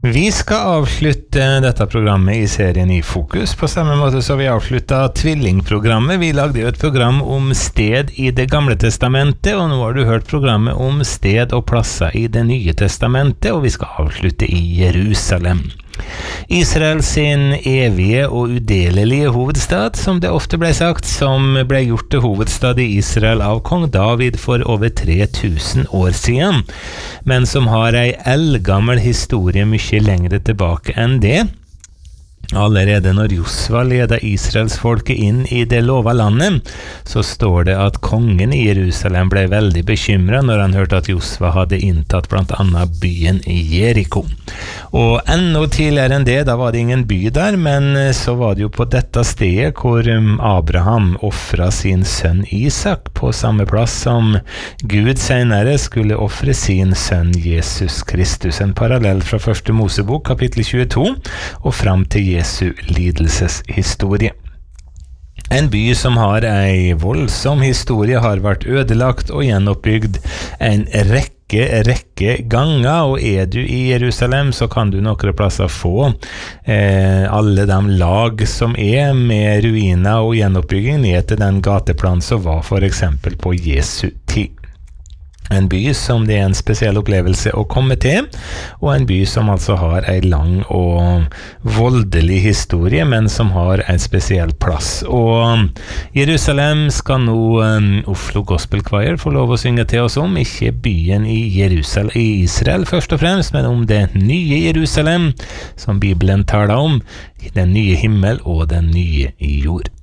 Vi skal avslutte dette programmet i serien I Fokus, på samme måte som vi avsluttet tvillingprogrammet. Vi lagde jo et program om sted i det gamle testamentet, og nå har du hørt programmet om sted og plasser i det nye testamentet, og vi skal avslutte i Jerusalem. Israel sin evige og udelelige hovedstad, som det ofte ble sagt, som ble gjort til hovedstad i Israel av kong David for over 3000 år siden, men som har ei eldgammel historie mye lengre tilbake enn det. Allerede når Josva ledet Israelsfolket inn i det lova landet, så står det at kongen i Jerusalem ble veldig bekymret når han hørte at Josva hadde inntatt blant annet byen Jericho. Og enda tidligere enn det, da var det ingen by der, men så var det jo på dette stedet hvor Abraham offret sin sønn Isak, på samme plass som Gud senere skulle offre sin sønn Jesus Kristus. En parallell fra første Mosebok, kapittel 22, og fram til Jesu lidelseshistorie. En by som har ei voldsom historie, har vært ødelagt og gjenoppbygd en rekke ganger, og er du i Jerusalem, så kan du noen plasser få alle de lag som er med ruiner og gjenoppbygging ned til den gateplan som var for eksempel på Jesu tid. En by som det er en spesiell opplevelse å komme til, og en by som altså har en lang og voldelig historie, men som har en spesiell plass. Og Jerusalem skal nå Oslo Gospel Choir få lov å synge til oss om, ikke byen i Israel først og fremst, men om det nye Jerusalem, som Bibelen taler om, den nye himmel og den nye jord.